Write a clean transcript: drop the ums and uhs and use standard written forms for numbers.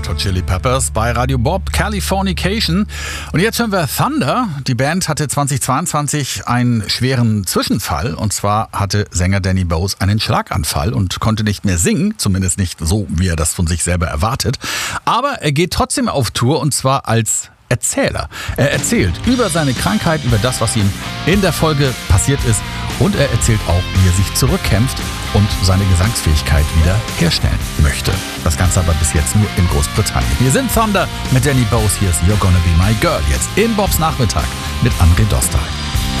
Red Hot Chili Peppers bei Radio Bob, Californication. Und jetzt hören wir Thunder. Die Band hatte 2022 einen schweren Zwischenfall. Und zwar hatte Sänger Danny Bowes einen Schlaganfall und konnte nicht mehr singen. Zumindest nicht so, wie er das von sich selber erwartet. Aber er geht trotzdem auf Tour und zwar als Erzähler. Er erzählt über seine Krankheit, über das, was ihm in der Folge passiert ist. Und er erzählt auch, wie er sich zurückkämpft und seine Gesangsfähigkeit wieder herstellen möchte. Das Ganze aber bis jetzt nur in Großbritannien. Wir sind Thunder mit Danny Bowes. Hier ist You're Gonna Be My Girl. Jetzt in Bobs Nachmittag mit André Dostal.